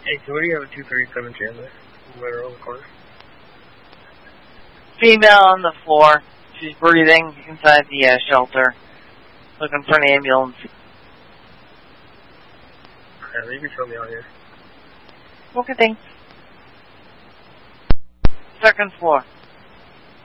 Hey, so what do you have a 237 Chandler? Right around the corner. Female on the floor. She's breathing inside the shelter. Looking for an ambulance. Alright, you can show me out here. Okay, thanks. Second floor.